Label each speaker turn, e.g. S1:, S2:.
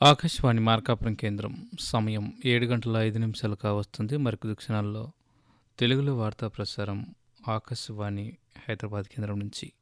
S1: ఆకాశవాణి మార్కాపురం కేంద్రం సమయం 7 గంటల 5 నిమిషాలు కావస్తుంది. మరికొద్ది క్షణాల్లో తెలుగులో వార్తా ప్రసారం ఆకాశవాణి హైదరాబాద్ కేంద్రం నుంచి.